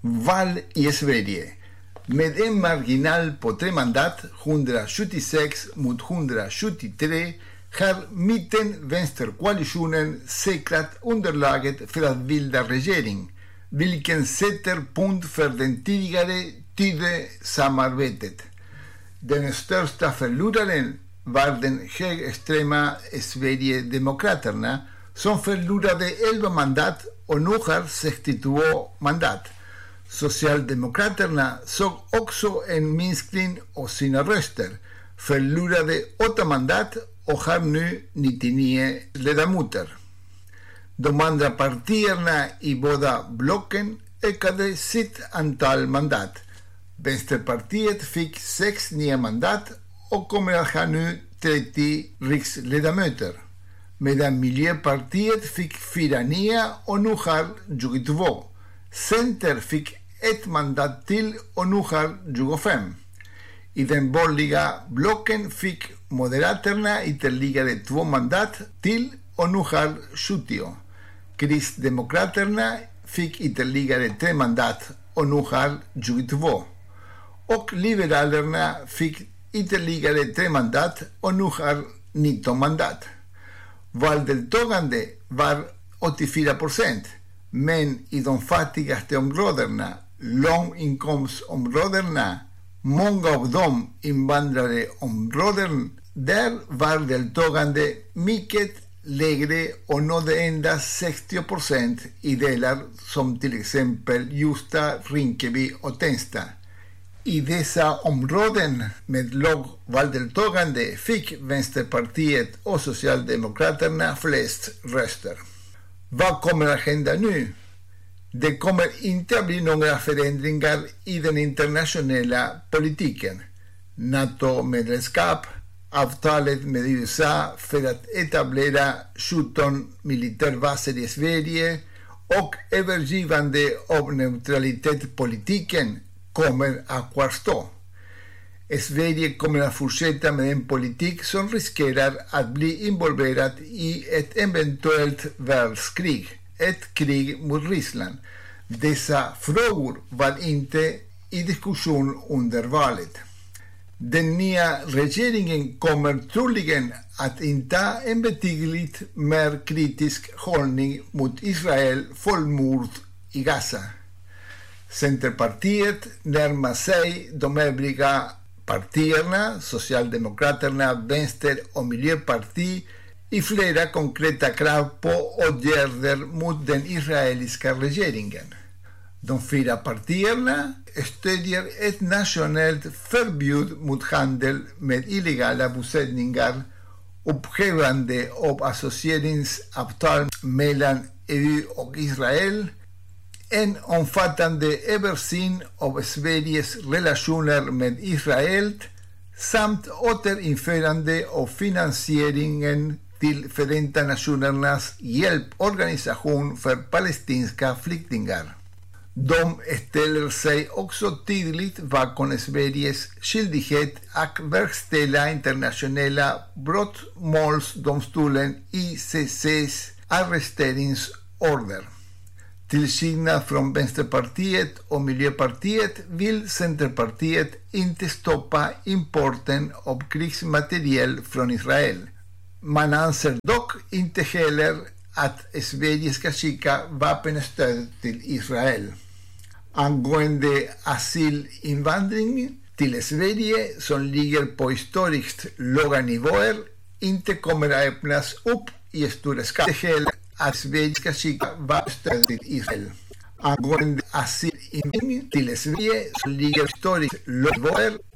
Val i Sverige. Med en marginal på 3 mandat, 176 mot 173, har mitten-vänsterkoalitionen säkrat underlaget för att bilda regering, vilken sätter punkt för den tidigare Tidö-samarbetet. Den största förloraren var den högerextrema Sverigedemokraterna, som förlorade 11 mandat och nu har 62 mandat. Socialdemokraterna såg också en minskning av sina röster, förlorade 8 mandat och har nu 99 ledamöter. De andra partierna i båda blocken ökade sitt antal mandat. Vänsterpartiet fick 6 nya mandat och kommer att ha nu 30 riksledamöter, medan Miljöpartiet fick 4 nya och nu har 22. Center fick 1 mandat till och nu har 25. I den borgerliga blocken fick Moderaterna ytterligare 2 mandat till och nu har 70. Kristdemokraterna fick ytterligare 3 mandat och nu har 22. Och Liberalerna fick ytterligare 3 mandat och nu har 19 mandat. Valdeltagande var 84%, men i de fattigaste områdena, låginkomstområdena, många av dem invandrarområden, där var deltagande mycket lägre och nådde endast 60% i delar som till exempel Justa, Rinkeby och Tensta. I dessa områden med låg valdeltagande fick Vänsterpartiet och Socialdemokraterna flest röster. Vad kommer att hända nu? Det kommer inte att bli några förändringar i den internationella politiken. NATO-medlemskap, avtalet med USA för att etablera 17 militärbaser i Sverige och övergivande av neutralitetspolitiken kommer att kvarstå. Sverige kommer att fortsätta med en politik som riskerar att bli involverad i ett eventuellt världskrig, ett krig mot Ryssland. Dessa frågor var inte i diskussion under valet. Den nya regeringen kommer troligen att inta en betydligt mer kritisk hållning mot Israel folkmord i Gaza. Centerpartiet närmar sig de övriga partierna, Socialdemokraterna, Vänster och Miljöpartiet, i flera konkreta krav på åtgärder mot den israeliska regeringen. De 4 partierna stödjer ett nationellt förbud mot handel med illegala bosättningar, upphävande av associeringsavtal mellan EU och Israel, en omfattande översyn av Sveriges relationer med Israel samt återinförande av finansieringen till Förenta Nationernas hjälporganisation för palestinska flyktingar. De ställer sig också tydligt bakom Sveriges skyldighet att verkställa internationella brottmålsdomstolen ICC:s arresteringsorder. Till skillnad från Vänsterpartiet och Miljöpartiet vill Centerpartiet inte stoppa importen av krigsmateriel från Israel. Man anser dock inte heller att Sverige ska skicka vapenstöd till Israel. Angående asylinvandring till Sverige, som ligger på historiskt låga nivåer, inte kommer att öppnas upp i stor skala. Inte heller att Sverige ska skicka vapenstöd till Israel. Angående asylinvandring till Sverige, som ligger på historiskt låga nivåer,